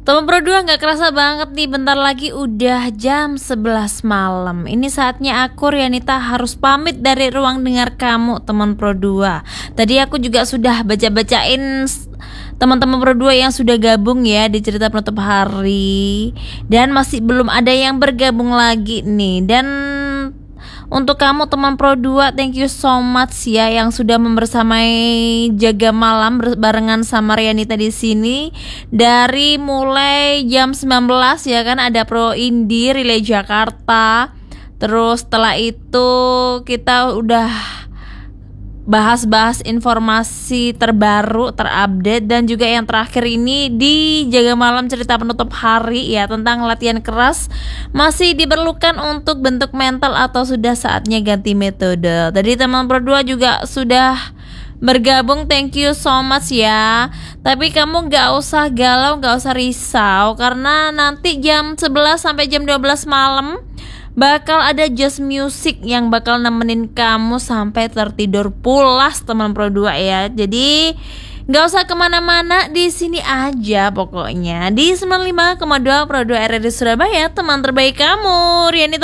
Teman Pro 2 gak kerasa banget nih, bentar lagi udah jam 11 malam. Ini saatnya aku Rianita harus pamit dari ruang dengar kamu teman Pro 2. Tadi aku juga sudah baca-bacain teman-teman Pro 2 yang sudah gabung ya di cerita penutup hari. Dan masih belum ada yang bergabung lagi nih. Dan untuk kamu teman Pro 2, thank you so much ya yang sudah membersamai jaga malam barengan sama Rianita di sini dari mulai jam 19 ya kan, ada Pro Indie Relay Jakarta. Terus setelah itu kita udah bahas-bahas informasi terbaru, terupdate, dan juga yang terakhir ini di Jaga Malam cerita penutup hari ya tentang latihan keras masih diperlukan untuk bentuk mental atau sudah saatnya ganti metode. Tadi teman Pro 2 juga sudah bergabung, thank you so much ya. Tapi kamu gak usah galau, gak usah risau, karena nanti jam 11 sampai jam 12 malam bakal ada Just Music yang bakal nemenin kamu sampai tertidur pulas teman Pro 2 ya. Jadi gak usah kemana-mana, di sini aja pokoknya di 95,2 Pro 2 RRI Surabaya, teman terbaik kamu Rianita.